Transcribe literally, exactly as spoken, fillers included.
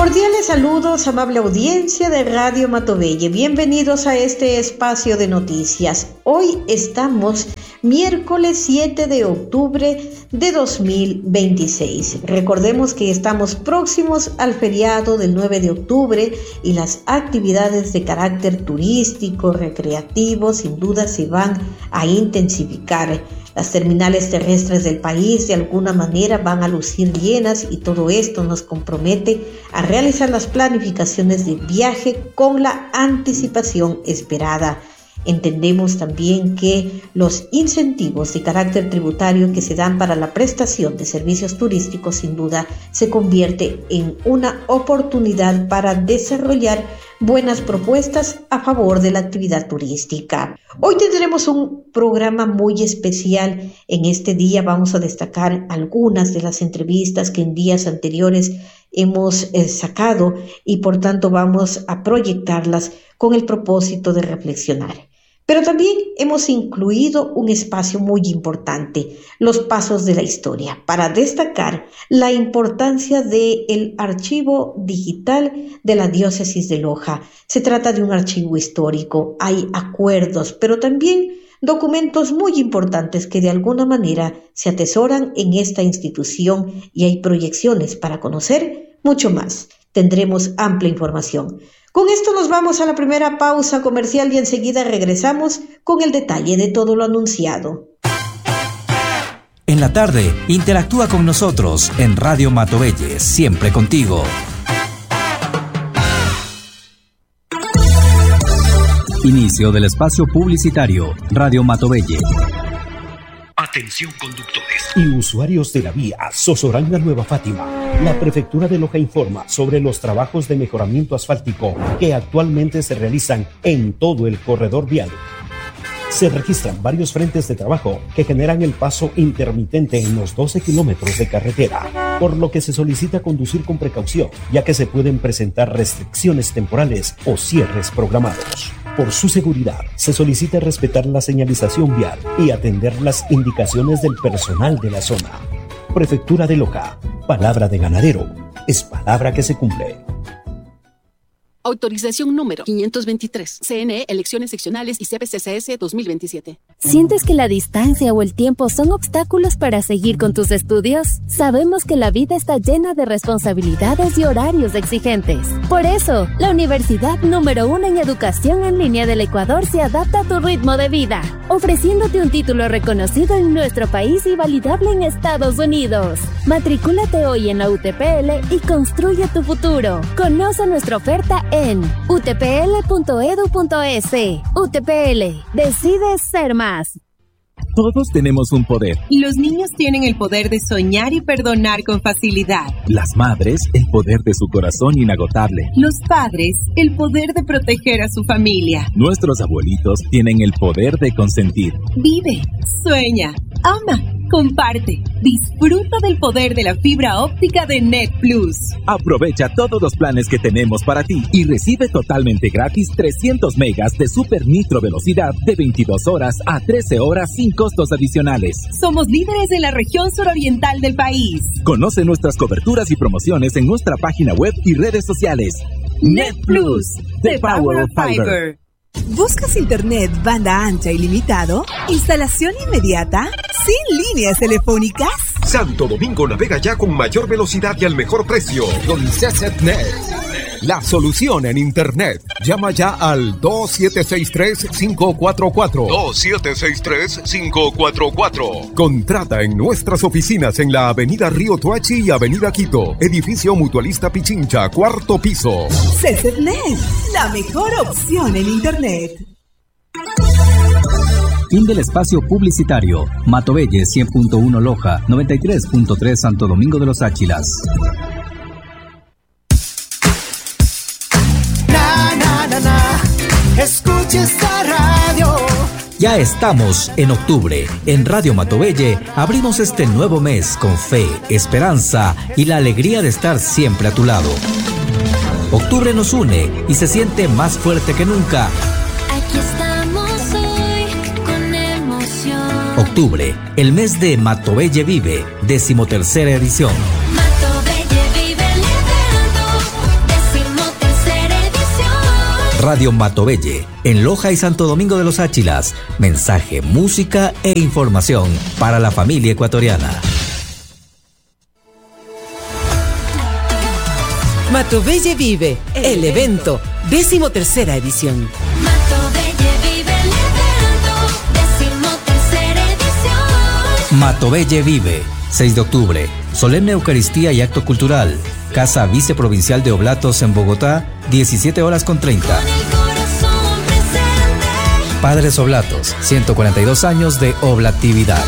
Cordiales saludos, amable audiencia de Radio Matovelle. Bienvenidos a este espacio de noticias. Hoy estamos miércoles siete de octubre de dos mil veintiséis. Recordemos que estamos próximos al feriado del nueve de octubre y las actividades de carácter turístico, recreativo, sin duda se van a intensificar. Las terminales terrestres del país de alguna manera van a lucir llenas y todo esto nos compromete a realizar las planificaciones de viaje con la anticipación esperada. Entendemos también que los incentivos de carácter tributario que se dan para la prestación de servicios turísticos sin duda se convierte en una oportunidad para desarrollar buenas propuestas a favor de la actividad turística. Hoy tendremos un programa muy especial. En este día vamos a destacar algunas de las entrevistas que en días anteriores hemos eh, sacado y por tanto vamos a proyectarlas con el propósito de reflexionar. Pero también hemos incluido un espacio muy importante, los pasos de la historia, para destacar la importancia del archivo digital de la diócesis de Loja. Se trata de un archivo histórico, hay acuerdos, pero también documentos muy importantes que de alguna manera se atesoran en esta institución y hay proyecciones para conocer mucho más. Tendremos amplia información. Con esto nos vamos a la primera pausa comercial y enseguida regresamos con el detalle de todo lo anunciado. En la tarde, interactúa con nosotros en Radio Matovelle, siempre contigo. Inicio del espacio publicitario, Radio Matovelle. Atención conductores y usuarios de la vía Sozoranga Nueva Fátima. La Prefectura de Loja informa sobre los trabajos de mejoramiento asfáltico que actualmente se realizan en todo el corredor vial. Se registran varios frentes de trabajo que generan el paso intermitente en los doce kilómetros de carretera, por lo que se solicita conducir con precaución, ya que se pueden presentar restricciones temporales o cierres programados. Por su seguridad, se solicita respetar la señalización vial y atender las indicaciones del personal de la zona. Prefectura de Loja, palabra de ganadero, es palabra que se cumple. Autorización número quinientos veintitrés. C N E, Elecciones Seccionales y C P C C S dos mil veintisiete. ¿Sientes que la distancia o el tiempo son obstáculos para seguir con tus estudios? Sabemos que la vida está llena de responsabilidades y horarios exigentes. Por eso, la universidad número uno en educación en línea del Ecuador se adapta a tu ritmo de vida, ofreciéndote un título reconocido en nuestro país y validable en Estados Unidos. Matricúlate hoy en la U T P L y construye tu futuro. Conoce nuestra oferta en u t p l punto e d u punto e s. U T P L, decides ser más. Todos tenemos un poder. Los niños tienen el poder de soñar y perdonar con facilidad. Las madres, el poder de su corazón inagotable. Los padres, el poder de proteger a su familia. Nuestros abuelitos tienen el poder de consentir. Vive, sueña, ama, comparte, disfruta del poder de la fibra óptica de Net Plus. Aprovecha todos los planes que tenemos para ti y recibe totalmente gratis trescientos megas de super nitro velocidad de veintidós horas a trece horas sin costos adicionales. Somos líderes en la región suroriental del país. Conoce nuestras coberturas y promociones en nuestra página web y redes sociales. Net Plus, the power of fiber. ¿Buscas internet banda ancha ilimitado? ¿Instalación inmediata? ¿Sin líneas telefónicas? Santo Domingo navega ya con mayor velocidad y al mejor precio. Con CCnet, la solución en internet. Llama ya al dos siete seis tres, cinco cuatro cuatro. dos siete seis tres, cinco cuatro cuatro. Contrata en nuestras oficinas en la avenida Río Toachi y avenida Quito. Edificio Mutualista Pichincha, cuarto piso. CCnet, la mejor opción en internet. Fin del espacio publicitario. Matovelle cien punto uno Loja, noventa y tres punto tres Santo Domingo de los Áchilas. Na, na, na, na. Escuche esta radio. Ya estamos en octubre. En Radio Matovelle abrimos este nuevo mes con fe, esperanza y la alegría de estar siempre a tu lado. Octubre nos une y se siente más fuerte que nunca. Aquí estamos hoy con emoción. Octubre, el mes de Matovelle Vive, decimotercera edición. Matovelle Vive el evento. Radio Matovelle, en Loja y Santo Domingo de los Áchilas. Mensaje, música e información para la familia ecuatoriana. Matovelle Vive, el evento, décimo tercera edición. Matovelle Vive, el evento, décimo tercera edición. Matovelle Vive, seis de octubre, solemne Eucaristía y acto cultural. Casa Viceprovincial de Oblatos en Bogotá, diecisiete horas con treinta. Padres Oblatos, ciento cuarenta y dos años de oblatividad.